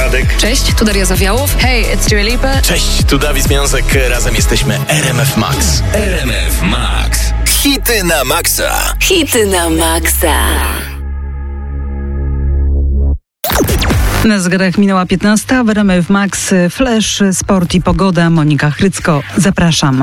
Radek. Cześć, tu Daria Zawiałow. Hey, it's Dua Lipa. Cześć, tu Dawid Związek. Razem jesteśmy RMF Max. RMF Max. Hity na maksa. Hity na maksa. Na zegarach minęła 15, w RMF Max Flash, sport i pogoda. Monika Chrycko, zapraszam.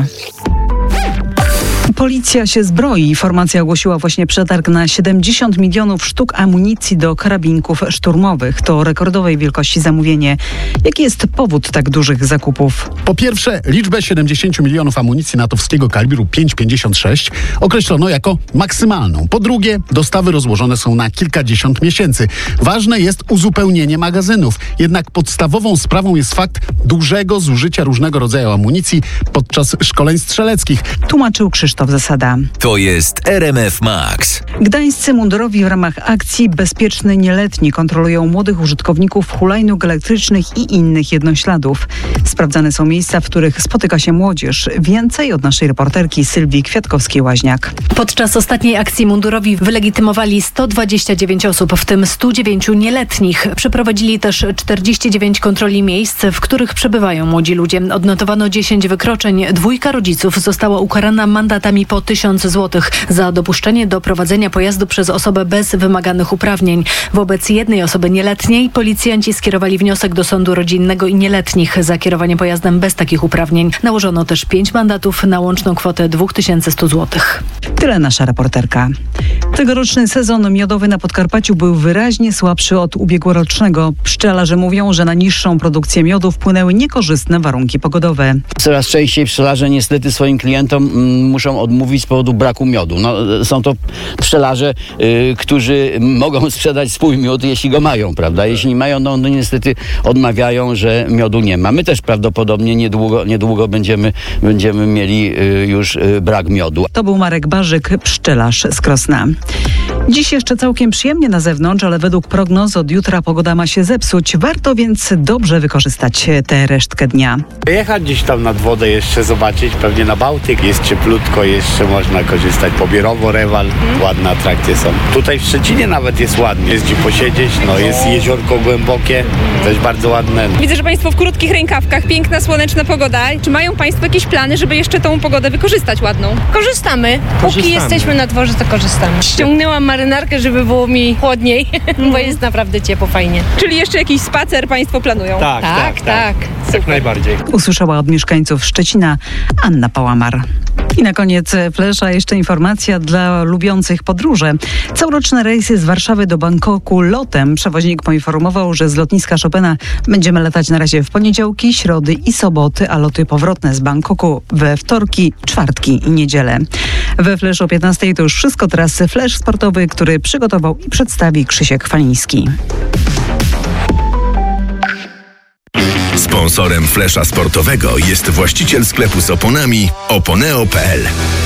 Policja się zbroi. Formacja ogłosiła właśnie przetarg na 70 milionów sztuk amunicji do karabinków szturmowych. To rekordowej wielkości zamówienie. Jaki jest powód tak dużych zakupów? Po pierwsze, liczbę 70 milionów amunicji natowskiego kalibru 5,56 określono jako maksymalną. Po drugie, dostawy rozłożone są na kilkadziesiąt miesięcy. Ważne jest uzupełnienie magazynów. Jednak podstawową sprawą jest fakt dużego zużycia różnego rodzaju amunicji podczas szkoleń strzeleckich. Tłumaczył Krzysztof Zasada. To jest RMF Max. Gdańscy mundurowi w ramach akcji Bezpieczny Nieletni kontrolują młodych użytkowników hulajnóg elektrycznych i innych jednośladów. Sprawdzane są miejsca, w których spotyka się młodzież. Więcej od naszej reporterki Sylwii Kwiatkowskiej-Łaźniak. Podczas ostatniej akcji mundurowi wylegitymowali 129 osób, w tym 109 nieletnich. Przeprowadzili też 49 kontroli miejsc, w których przebywają młodzi ludzie. Odnotowano 10 wykroczeń. 2 rodziców została ukarana mandatami po 1000 zł za dopuszczenie do prowadzenia pojazdu przez osobę bez wymaganych uprawnień. Wobec jednej osoby nieletniej policjanci skierowali wniosek do sądu rodzinnego i nieletnich za kierowanie pojazdem bez takich uprawnień. Nałożono też 5 mandatów na łączną kwotę 2100 zł. Tyle nasza reporterka. Tegoroczny sezon miodowy na Podkarpaciu był wyraźnie słabszy od ubiegłorocznego. Pszczelarze mówią, że na niższą produkcję miodu wpłynęły niekorzystne warunki pogodowe. Coraz częściej pszczelarze niestety swoim klientom muszą odmówić z powodu braku miodu. Są to pszczelarze, którzy mogą sprzedać swój miód, jeśli go mają, prawda? Jeśli nie mają, no niestety odmawiają, że miodu nie ma. My też prawdopodobnie niedługo będziemy mieli już brak miodu. To był Marek Barzyk, pszczelarz z Krosna. Dziś jeszcze całkiem przyjemnie na zewnątrz, ale według prognoz od jutra pogoda ma się zepsuć. Warto więc dobrze wykorzystać tę resztkę dnia. Jechać gdzieś tam nad wodę jeszcze zobaczyć, pewnie na Bałtyk. Jest cieplutko, jeszcze można korzystać. Pobierowo, Rewal, ładne atrakcje są. Tutaj w Szczecinie nawet jest ładnie. Jest gdzie posiedzieć, jest jeziorko głębokie, też bardzo ładne. Widzę, że Państwo w krótkich rękawkach, piękna, słoneczna pogoda. Czy mają Państwo jakieś plany, żeby jeszcze tą pogodę wykorzystać ładną? Korzystamy. Póki jesteśmy na dworze, to korzystamy. Ściągnęłam marynarkę, żeby było mi chłodniej, bo jest naprawdę ciepło, fajnie. Czyli jeszcze jakiś spacer Państwo planują? Tak. Jak najbardziej. Usłyszała od mieszkańców Szczecina Anna Pałamar. I na koniec Flesza jeszcze informacja dla lubiących podróże. Całoroczne rejsy z Warszawy do Bangkoku lotem. Przewoźnik poinformował, że z lotniska Chopina będziemy latać na razie w poniedziałki, środy i soboty, a loty powrotne z Bangkoku we wtorki, czwartki i niedzielę. We Fleszu o 15 to już wszystko. Teraz Flesz sportowy, który przygotował i przedstawi Krzysiek Faliński. Sponsorem Flesza sportowego jest właściciel sklepu z oponami oponeo.pl.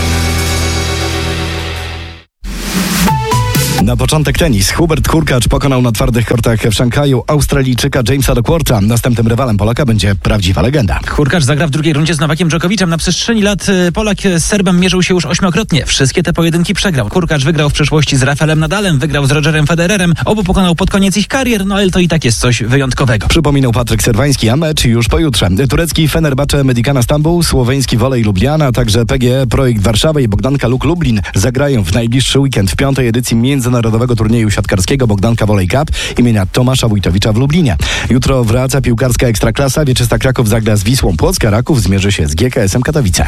Na początek tenis. Hubert Hurkacz pokonał na twardych kortach w Szanghaju Australijczyka Jamesa Ducworta. Następnym rywalem Polaka będzie prawdziwa legenda. Hurkacz zagra w drugiej rundzie z Nowakiem Dżokowiczem. Na przestrzeni lat Polak z Serbem mierzył się już 8-krotnie. Wszystkie te pojedynki przegrał. Hurkacz wygrał w przeszłości z Rafaelem Nadalem, wygrał z Rogerem Federerem. Obu pokonał pod koniec ich karier, ale to i tak jest coś wyjątkowego. Przypominał Patryk Serwański, a mecz już pojutrze. Turecki Fenerbahce Medicana Stambuł, słoweński Wolej Lubliana, a także PGE Projekt Warszawa i Bogdanka Luk Lublin zagrają w najbliższy weekend w 5. edycji międzynarodowego turnieju siatkarskiego Bogdanka Volley Cup imienia Tomasza Wójtowicza w Lublinie. Jutro wraca piłkarska Ekstraklasa. Wieczysta Kraków zagra z Wisłą Płock, a Raków zmierzy się z GKS-em Katowice.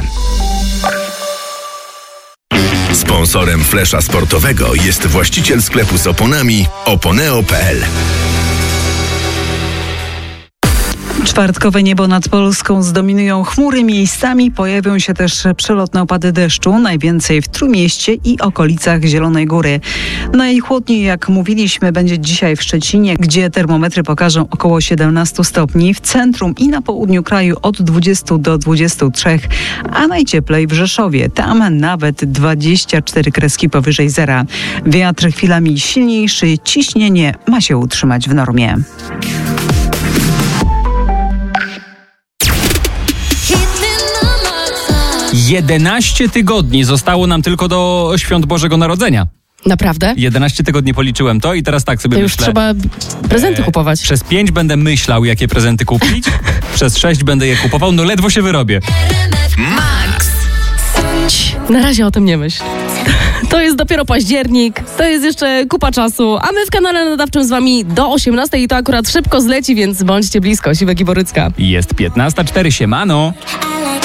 Sponsorem Flesza sportowego jest właściciel sklepu z oponami oponeo.pl. Czwartkowe niebo nad Polską zdominują chmury. Miejscami pojawią się też przelotne opady deszczu, najwięcej w Trójmieście i okolicach Zielonej Góry. Najchłodniej, jak mówiliśmy, będzie dzisiaj w Szczecinie, gdzie termometry pokażą około 17 stopni, w centrum i na południu kraju od 20 do 23, a najcieplej w Rzeszowie. Tam nawet 24 kreski powyżej zera. Wiatr chwilami silniejszy, ciśnienie ma się utrzymać w normie. 11 tygodni zostało nam tylko do świąt Bożego Narodzenia. Naprawdę? 11 tygodni policzyłem to i teraz tak sobie to już myślę. Trzeba prezenty kupować. Przez 5 będę myślał, jakie prezenty kupić. Przez 6 będę je kupował, no ledwo się wyrobię. Max. Na razie o tym nie myśl. To jest dopiero październik, to jest jeszcze kupa czasu, a my w kanale nadawczym z wami do 18 i to akurat szybko zleci, więc bądźcie blisko. Siwek i Borycka. Jest 15:04, siemano.